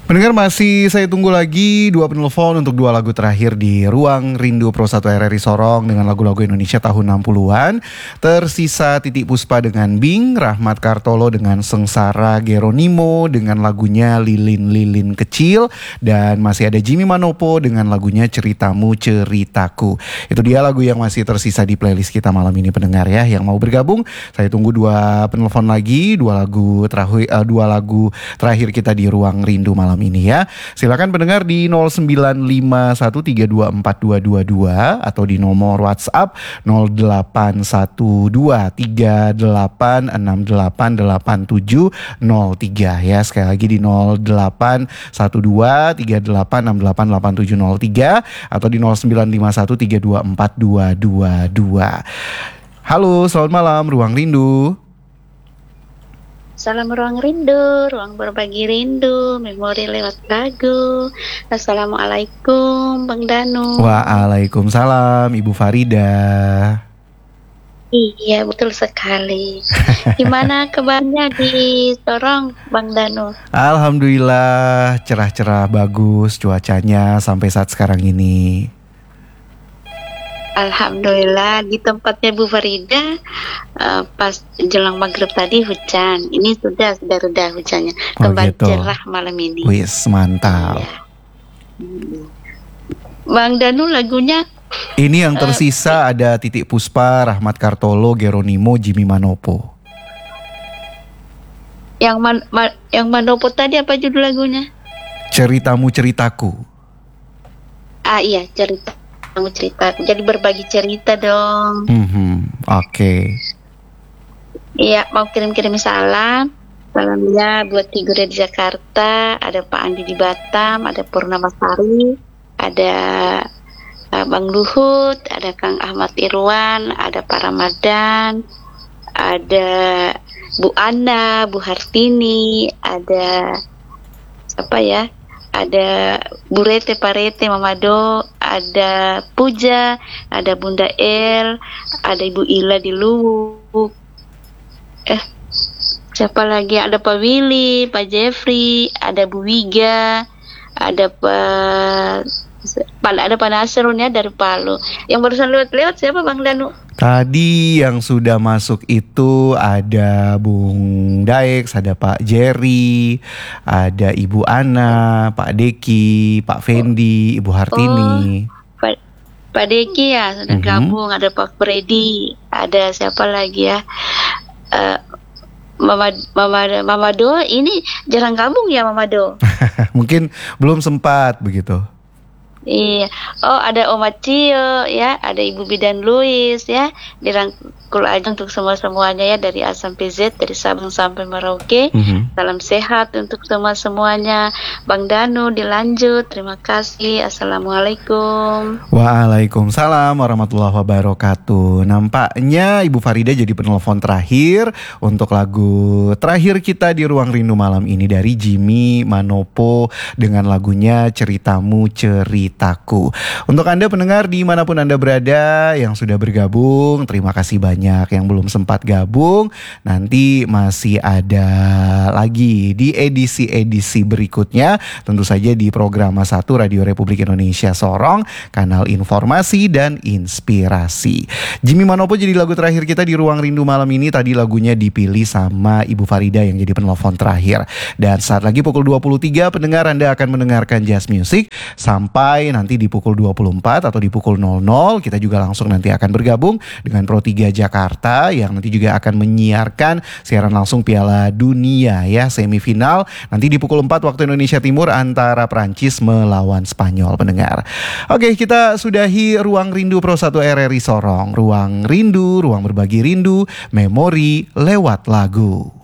Pendengar, masih saya tunggu lagi dua penelpon untuk dua lagu terakhir di Ruang Rindu Pro 1 RRI Sorong dengan lagu-lagu Indonesia tahun 60-an. Tersisa Titiek Puspa dengan Bing, Rahmat Kartolo dengan Sengsara Geronimo dengan lagunya Lilin-Lilin Kecil, dan masih ada Jimmy Manopo dengan lagunya Ceritamu Ceritaku. Itu dia lagu yang masih tersisa di playlist kita malam ini, pendengar ya. Yang mau bergabung, saya tunggu dua penelpon lagi, dua lagu terakhir kita di Ruang Rindu malam ini ya. Silakan pendengar di 0951324222 atau di nomor WhatsApp 081238688703 ya. Sekali lagi di 081238688703 atau di 0951324222. Halo, selamat malam Ruang Rindu. Salam Ruang Rindu, ruang berbagi rindu, memori lewat lagu. Assalamualaikum Bang Danu. Waalaikumsalam Ibu Farida. Iya, betul sekali. Gimana kabarnya di Sorong Bang Danu? Alhamdulillah cerah-cerah, bagus cuacanya sampai saat sekarang ini. Alhamdulillah, di tempatnya Bu Farida pas jelang maghrib tadi hujan. Ini sudah reda hujannya. Kembali cerah malam ini. Wis, mantap. Iya. Bang Danu, lagunya ini yang tersisa ada Titiek Puspa, Rahmat Kartolo, Geronimo, Jimmy Manopo. Yang Manopo tadi apa judul lagunya? Ceritamu Ceritaku. Ah iya, cerita. Jadi berbagi cerita dong. Oke. Iya, mau kirim salam. Salamnya buat Tigure di Jakarta, ada Pak Andi di Batam, ada Purnama Sari, ada Bang Luhut, ada Kang Ahmad Irwan, ada Pak Ramadan, ada Bu Ana, Bu Hartini, ada siapa ya? Ada Bu Rete, Pak Rete, Mama Do, ada Puja, ada Bunda El, ada Ibu Ila di Luwuk. Siapa lagi? Ada Pak Willy, Pak Jeffrey, ada Bu Wiga, ada Pak Nasrun ya dari Palu. Yang barusan lewat siapa Bang Danu? Tadi yang sudah masuk itu ada Bung Daex, ada Pak Jerry, ada Ibu Ana, Pak Deki, Pak Fendi, Ibu Hartini. Pak Deki ya sudah gabung, ada Pak Freddy, ada siapa lagi ya? Mama Do ini jarang gabung ya Mama Do. Mungkin belum sempat begitu. Iya, ada Oma Cio ya, ada Ibu Bidan Louis ya, dirangkul aja untuk semuanya ya, dari A sampai Z, dari Sabang sampai Merauke. Salam sehat untuk semuanya. Bang Danu dilanjut, terima kasih. Assalamualaikum. Waalaikumsalam warahmatullahi wabarakatuh. Nampaknya Ibu Farida jadi penelpon terakhir untuk lagu terakhir kita di Ruang Rindu malam ini dari Jimmy Manopo dengan lagunya Ceritamu Ceritaku. Untuk Anda pendengar dimanapun Anda berada yang sudah bergabung, terima kasih banyak. Yang belum sempat gabung, nanti masih ada lagi di edisi-edisi berikutnya. Tentu saja di Program 1 Radio Republik Indonesia Sorong, kanal informasi dan inspirasi. Jimmy Manopo jadi lagu terakhir kita di Ruang Rindu malam ini. Tadi lagunya dipilih sama Ibu Farida yang jadi penelpon terakhir. Dan saat lagi pukul 23 pendengar Anda akan mendengarkan Jazz Music sampai nanti di pukul 24 atau di pukul 00 kita juga langsung nanti akan bergabung dengan Pro 3 Jakarta yang nanti juga akan menyiarkan siaran langsung Piala Dunia ya, semifinal nanti di pukul 4 waktu Indonesia Timur antara Prancis melawan Spanyol, pendengar. Oke, kita sudahi Ruang Rindu Pro 1 RRI Sorong. Ruang Rindu, ruang berbagi rindu, memori lewat lagu.